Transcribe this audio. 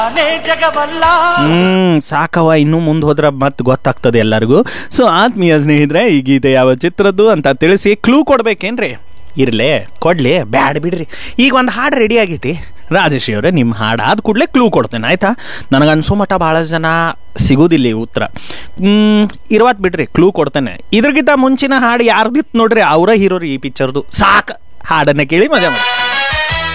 ಸಾಕವ, ಇನ್ನೂ ಮುಂದೆ ಹೋದ್ರೆ ಮತ್ತೆ ಗೊತ್ತಾಗ್ತದೆ ಎಲ್ಲರಿಗೂ. ಸೊ ಆತ್ಮೀಯ ಸ್ನೇಹಿತರೆ, ಈ ಗೀತೆ ಯಾವ ಚಿತ್ರದ್ದು ಅಂತ ತಿಳಿಸಿ ಕ್ಲೂ ಕೊಡ್ಬೇಕೇನ್ರಿ? ಇರಲೇ ಕೊಡ್ಲಿ, ಬ್ಯಾಡ ಬಿಡ್ರಿ. ಈಗ ಒಂದು ಹಾಡು ರೆಡಿ ಆಗೈತಿ ರಾಜೇಶಿ ಅವರೇ, ನಿಮ್ಮ ಹಾಡು ಆದ ಕೂಡಲೇ ಕ್ಲೂ ಕೊಡ್ತೇನೆ ಆಯ್ತಾ? ನನಗನ್ಸೋ ಮಟ್ಟ ಭಾಳ ಜನ ಸಿಗೋದಿಲ್ಲ ಈ ಉತ್ತರ. ಇರುವತ್ತು ಬಿಡ್ರಿ, ಕ್ಲೂ ಕೊಡ್ತೇನೆ. ಇದ್ರಗಿಂತ ಮುಂಚಿನ ಹಾಡು ಯಾರ್ದಿತ್ತು ನೋಡ್ರಿ, ಅವರ ಹೀರೋರಿ ಈ ಪಿಕ್ಚರ್ದು. ಸಾಕು, ಹಾಡನ್ನು ಕೇಳಿ ಮಜಾ ಮಾಡಿ.